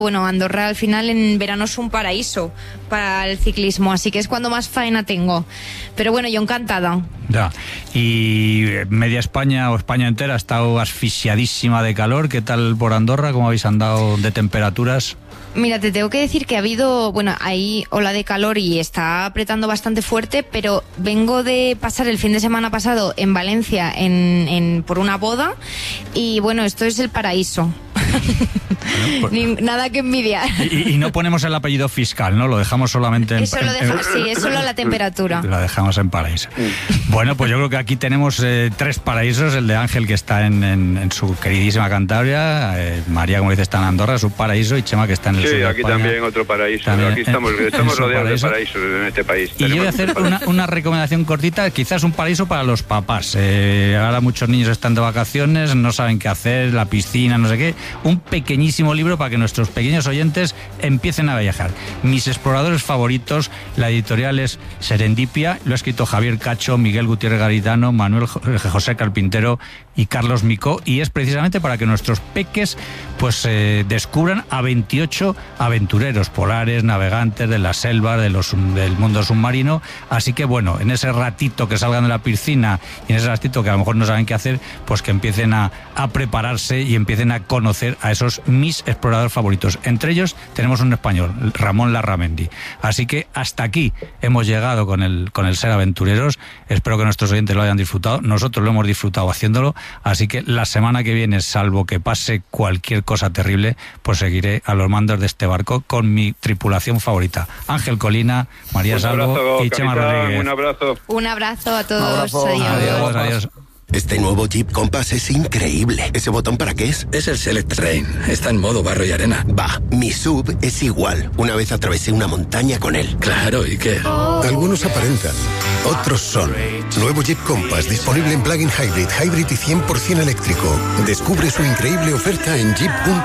Bueno, Andorra al final en verano es un paraíso para el ciclismo, así que es cuando más faena tengo. Pero bueno, yo encantada. Ya. Y media España o España entera ha estado asfixiadísima de calor. ¿Qué tal por Andorra? ¿Cómo habéis andado de temperaturas? Mira, te tengo que decir que ha habido, hay ola de calor y está apretando bastante fuerte, pero vengo de pasar el fin de semana pasado en Valencia por una boda y bueno, esto es el paraíso. Bueno, pues, nada que envidiar. Y no ponemos el apellido fiscal, ¿no? Lo dejamos solamente en... Sí, es solo la temperatura. Lo dejamos en paraíso. Bueno, pues yo creo que aquí tenemos 3 paraísos. El de Ángel, que está en su queridísima Cantabria. María, como dice, está en Andorra, su paraíso. Y Chema, que está en el sur de aquí España. También otro paraíso. También, aquí estamos rodeados de paraísos en este país. Y yo voy a hacer una recomendación cortita, quizás un paraíso para los papás. Ahora muchos niños están de vacaciones, no saben qué hacer, la piscina, no sé qué. Un pequeñísimo libro para que nuestros pequeños oyentes empiecen a viajar. Mis exploradores favoritos, la editorial es Serendipia, lo ha escrito Javier Cacho, Miguel Gutiérrez Garitano, Manuel José Carpintero y Carlos Micó, y es precisamente para que nuestros peques pues descubran a 28 aventureros polares, navegantes de la selva, del mundo submarino. Así que bueno, en ese ratito que salgan de la piscina y en ese ratito que a lo mejor no saben qué hacer, pues que empiecen a prepararse y empiecen a conocer a esos mis exploradores favoritos. Entre ellos tenemos un español, Ramón Larramendi. Así que hasta aquí hemos llegado con el Ser Aventureros. Espero que nuestros oyentes lo hayan disfrutado. Nosotros lo hemos disfrutado haciéndolo. Así que la semana que viene, salvo que pase cualquier cosa terrible, pues seguiré a los mandos de este barco con mi tripulación favorita. Ángel Colina, María Salvo y Chema Rodríguez. Un abrazo. Un abrazo a todos. Adiós. Este nuevo Jeep Compass es increíble. ¿Ese botón para qué es? Es el Select Terrain. Está en modo barro y arena. Va, mi SUV es igual. Una vez atravesé una montaña con él. Claro, ¿y qué? Algunos aparentan, otros son. Nuevo Jeep Compass, disponible en plug-in hybrid y 100% eléctrico. Descubre su increíble oferta en Jeep.com.